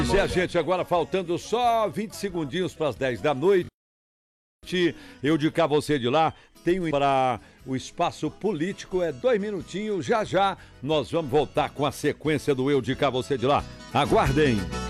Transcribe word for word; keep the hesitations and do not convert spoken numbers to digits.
É, gente, agora faltando só vinte segundinhos para as dez da noite. Eu de cá, você de lá. Tenho para o espaço político, é dois minutinhos. Já já nós vamos voltar com a sequência do Eu de cá, você de lá. Aguardem.